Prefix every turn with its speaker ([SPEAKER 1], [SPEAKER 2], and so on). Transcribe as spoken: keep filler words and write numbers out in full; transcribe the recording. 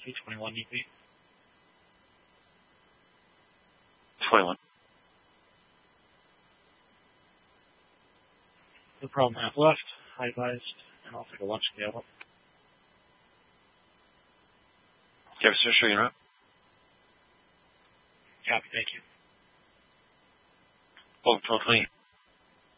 [SPEAKER 1] two twenty-one E P.
[SPEAKER 2] twenty-one.
[SPEAKER 1] No problem, half left, high advised, and I'll take a lunch scale up.
[SPEAKER 2] Yes, sir, sure you're up.
[SPEAKER 1] Copy, thank you.
[SPEAKER 2] Oh, totally.